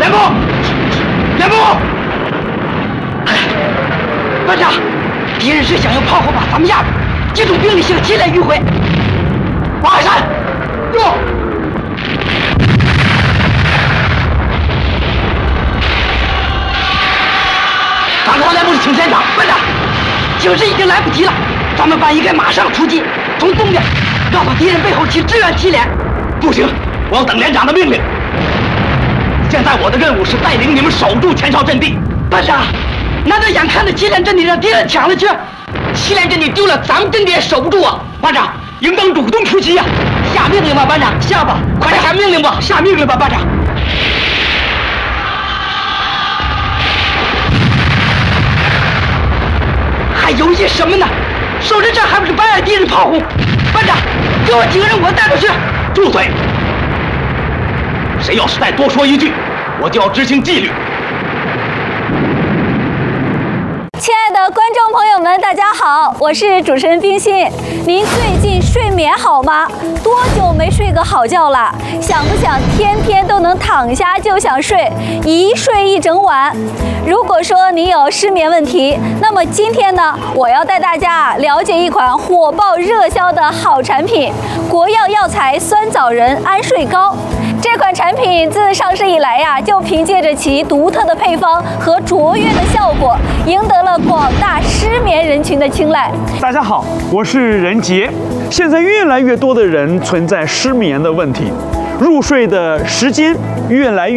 连部，连部！班长，敌人是想用炮火把咱们压住，集中兵力向前来迂回。往海山，用！赶快来不及清前场，班长，警示已经来不及了，咱们班应该马上出击，从东边绕到敌人背后去支援祁连。不行，我要等连长的命令。现在我的任务是带领你们守住前哨阵地。班长，难道眼看着祁连阵地让敌人抢了去？祁连阵地丢了，咱们阵地也守不住啊！班长，应当主动出击呀！下命令吧，班长，下吧，快点下命令吧，下命令吧，班长。还犹豫什么呢？守着这还不是白挨敌人炮轰？班长，给我几个人，我带出去。住嘴！谁要是再多说一句，我就要执行纪律。 亲爱的观众朋友们，大家好，我是主持人冰心。您最近睡眠好吗？多久没睡个好觉了？想不想天天都能躺下就想睡，一睡一整晚？如果说你有失眠问题，那么今天呢，我要带大家了解一款火爆热销的好产品——国药药材酸枣仁安睡膏。这款产品自上市以来呀，就凭借着其独特的配方和卓越的效果，赢得了广大失眠人群的青睐。 大家好，我是任杰。现在越来越多的人存在失眠的问题，入睡的时间越来越